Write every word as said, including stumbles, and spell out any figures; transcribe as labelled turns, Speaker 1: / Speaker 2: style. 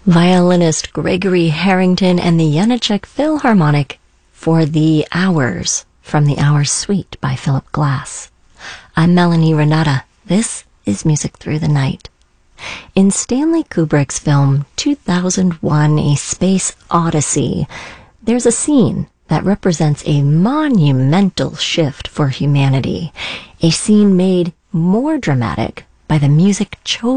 Speaker 1: violinist Gregory Harrington and the Janáček Philharmonic for The Hours from The Hours Suite by Philip Glass. I'm Melanie Renata. This is Music Through the Night. In Stanley Kubrick's film two thousand one: A Space Odyssey, there's a scene that represents a monumental shift for humanity, a scene made more dramatic by the music chosen